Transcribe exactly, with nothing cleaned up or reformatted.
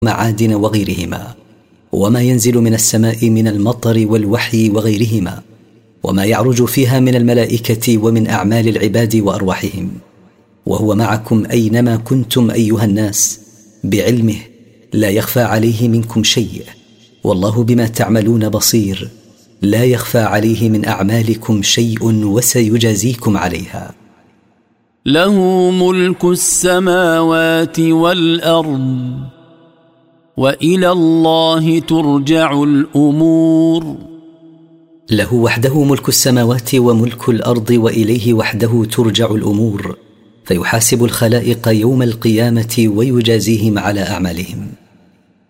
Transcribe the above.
معادن وغيرهما، وما ينزل من السماء من المطر والوحي وغيرهما، وما يعرج فيها من الملائكة ومن أعمال العباد وأرواحهم، وهو معكم أينما كنتم أيها الناس بعلمه، لا يخفى عليه منكم شيء، والله بما تعملون بصير، لا يخفى عليه من أعمالكم شيء وسيجازيكم عليها. له ملك السماوات والأرض وإلى الله ترجع الأمور. له وحده ملك السماوات وملك الأرض، وإليه وحده ترجع الأمور، فيحاسب الخلائق يوم القيامة ويجازيهم على أعمالهم.